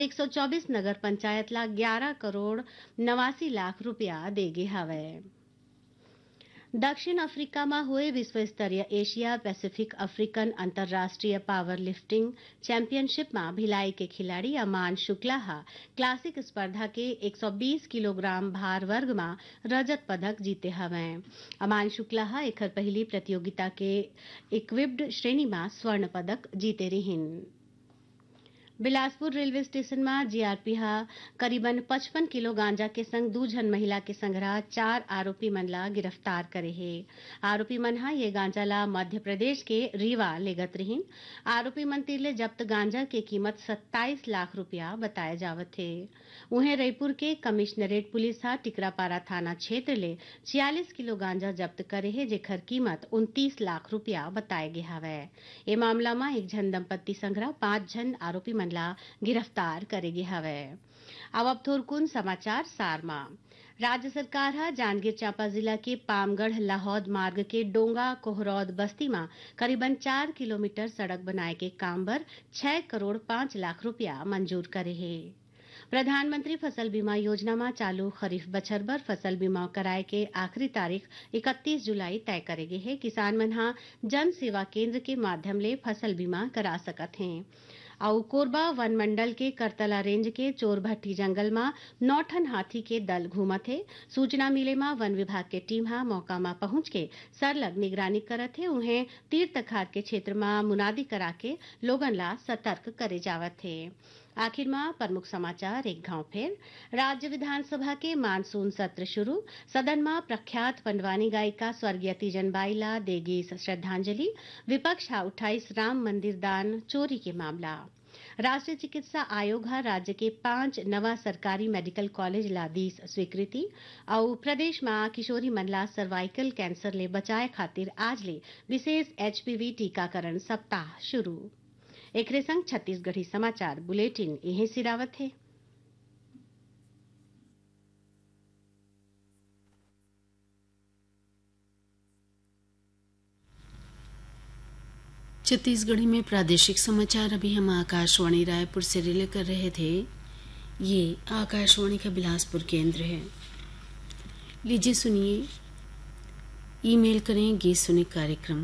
124 नगर पंचायतला 11 करोड़ 89 लाख रुपया देगे हवे। दक्षिण आफ्रिकाમાં हुए विश्व स्तरीय एशिया पैसिफिक अफ्रीकन अंतर्राष्ट्रीय पावर लिफ्टिंग चैंपियनशिप में भिलाई के खिलाड़ी अमान शुक्ला क्लासिक स्पर्धा के 120 किलोग्राम भार वर्ग में रजत पदक जीते हवे। अमान शुक्ला एकर पहली प्रतियोगिता के इक्विप्ड श्रेणी में स्वर्ण पदक जीते रहीन। बिलासपुर रेलवे स्टेशन में जीआरपी करीबन 55 किलो गांजा के संग 2 जन महिला के संग्रह 4 आरोपी मन ला गिरफ्तार करे है। आरोपी मन ये गांजा ला मध्य प्रदेश के रीवा लेगत रहीन। आरोपी मन तिरले जब्त गांजा के कीमत 27 लाख रुपया बताए जावत है। उन्हें रायपुर के कमिश्नरेट पुलिस टिकरापारा थाना क्षेत्र ले 46 किलो गांजा जब्त करे है, जेकर कीमत 29 लाख रुपया बताए गए हवे। ये मामला में एक जन दंपत्ति संग्रह 5 जन आरोपी मन ला गिरफ्तार करेगी हवे। अब थोरकुन समाचार सारमा। राज्य सरकार जांजगीर चांपा जिला के पामगढ़ लाहौद मार्ग के डोंगा कोहरौद बस्ती में करीबन 4 किलोमीटर सड़क बनाए के काम पर 6 करोड़ 5 लाख रुपया मंजूर करे है। प्रधानमंत्री फसल बीमा योजना में चालू खरीफ बछर बर फसल बीमा कराए के आखिरी तारीख 31 जुलाई तय करेगे है। किसान मन जन सेवा केंद्र के माध्यम ले फसल बीमा करा सकत हैं। और कोरबा वन मंडल के करतला रेंज के चोरभट्टी जंगल में 9 ठन हाथी के दल घूमत है। सूचना मिले में वन विभाग के टीम मौका में पहुंच के सरलग निगरानी करत है। उन्हें तीर तखार के क्षेत्र में मुनादी करा के लोगन ला सतर्क करे जावत है। आखिर में प्रमुख समाचार एक घाव फेर। राज्य विधानसभा के मानसून सत्र शुरू। सदन में प्रख्यात पंडवानी गायिका स्वर्गीय तीजन बाई ला देगी श्रद्धांजलि। विपक्ष उठाइस राम मंदिर दान चोरी के मामला। राष्ट्रीय चिकित्सा आयोग राज्य के 5 नवा सरकारी मेडिकल कॉलेज ला दी स्वीकृति। और प्रदेश में किशोरी मन ला सर्वाइकल कैंसर ले बचाए खातिर आज ले विशेष एचपीवी टीकाकरण सप्ताह शुरू। एक संग छत्तीसगढ़ी समाचार बुलेटिन यही सिरावत है। छत्तीसगढ़ी में प्रादेशिक समाचार अभी हम आकाशवाणी रायपुर से रिले कर रहे थे। ये आकाशवाणी का बिलासपुर केंद्र है। लीजिए सुनिए, ईमेल करें गीत सुने कार्यक्रम।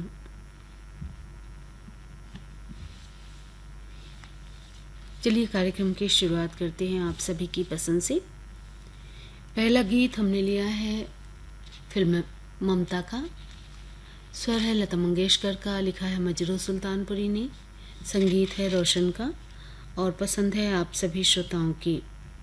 चलिए कार्यक्रम की शुरुआत करते हैं आप सभी की पसंद से। पहला गीत हमने लिया है फिल्म ममता का। स्वर है लता मंगेशकर का, लिखा है मजरू सुल्तानपुरी ने, संगीत है रोशन का और पसंद है आप सभी श्रोताओं की।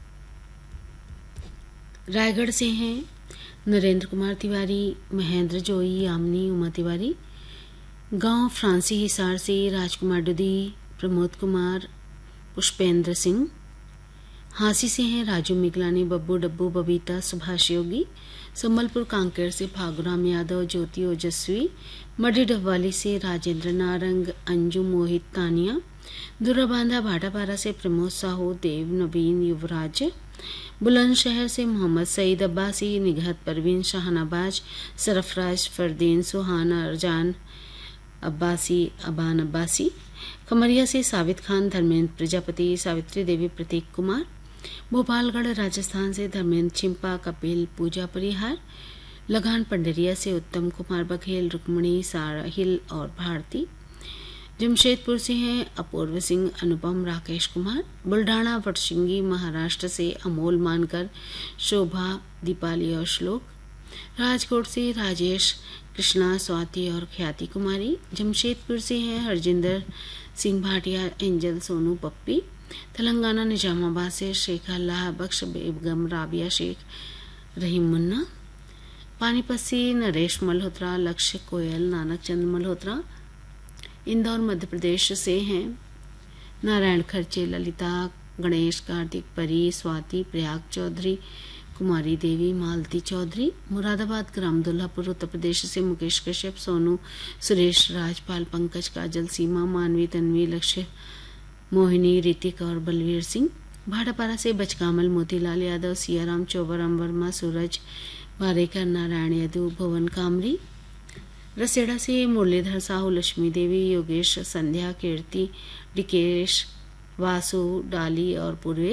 रायगढ़ से हैं नरेंद्र कुमार तिवारी, महेंद्र जोई, यामिनी उमा तिवारी। गांव फ्रांसी हिसार से राजकुमार डुदी, प्रमोद कुमार, पुष्पेंद्र सिंह। हांसी से हैं राजू मिगलानी, बब्बू डब्बू, बबीता, सुभाष योगी। संबलपुर कांकेर से फागुराम यादव, ज्योति ओजस्वी। मडी डबवाली से राजेंद्र नारंग, अंजू, मोहित, तानिया। दुर्राबांधा भाटापारा से प्रमोद साहू, देव, नवीन, युवराज। बुलंदशहर से मोहम्मद सईद अब्बासी, निगहत परवीन, शाहनाबाज, सरफराज, फरदीन, सुहाना, अरजान अब्बासी, अबान अब्बासी। खमरिया से साबित खान, धर्मेंद्र प्रजापति, सावित्री देवी, प्रतीक कुमार। भोपालगढ़ राजस्थान से धर्मेंद्र चिंपा, कपिल, पूजा परिहार। लगान पंडरिया से उत्तम कुमार बघेल, रुक्मणी, साहिल और भारती। जमशेदपुर से हैं अपूर्व सिंह, अनुपम, राकेश कुमार। बुल्ढाना वटशिंगी महाराष्ट्र से अमोल मानकर, शोभा, दीपाली और श्लोक। राजकोट से राजेश, कृष्णा, स्वाति और ख्याति कुमारी। जमशेदपुर से हैं हरजिंदर सिंह भाटिया, एंजल, सोनू, पप्पी। तेलंगाना निजामाबाद से शेख अल्लाह बख्श, बेगम राबिया शेख, रहीम मुन्ना। पानीपत से नरेश मल्होत्रा, लक्ष्य, कोयल, नानक चंद मल्होत्रा। इंदौर मध्य प्रदेश से हैं नारायण खर्चे, ललिता, गणेश, कार्तिक, परी, स्वाति, प्रयाग चौधरी, कुमारी देवी, मालती चौधरी। मुरादाबाद ग्राम दुल्लापुर उत्तर प्रदेश से मुकेश कश्यप, सोनू, सुरेश, राजपाल, पंकज, काजल, सीमा, मानवी, तन्वी, लक्ष्य, मोहिनी, ऋतिक और बलवीर सिंह। भाटापारा से बचकामल, मोतीलाल यादव, सियाराम, चौबराम वर्मा, सूरज बारेकर, नारायण यदु, भुवन कामरी। रसेड़ा से मुरलीधर साहू, लक्ष्मी देवी, योगेश, संध्या, कीर्ति, डिकेश, वासु, डाली और पूर्वेश।